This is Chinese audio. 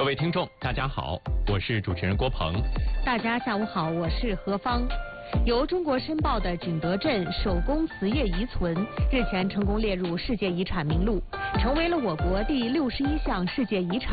各位听众，大家好，我是主持人郭鹏。 大家下午好，我是何芳。由中国申报的景德镇手工瓷业遗存日前成功列入世界遗产名录，成为了我国第61项世界遗产。